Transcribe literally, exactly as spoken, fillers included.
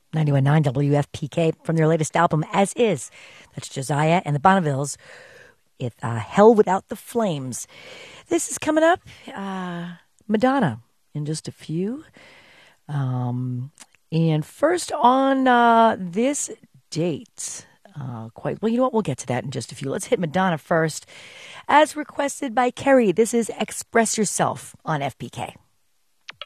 ninety-one point nine W F P K from their latest album, As Is. That's Josiah and the Bonnevilles with uh, Hell Without the Flames. This is coming up, uh, Madonna, in just a few. Um, and first on uh, this date, uh, quite well, you know what? We'll get to that in just a few. Let's hit Madonna first. As requested by Kerry, this is Express Yourself on F P K.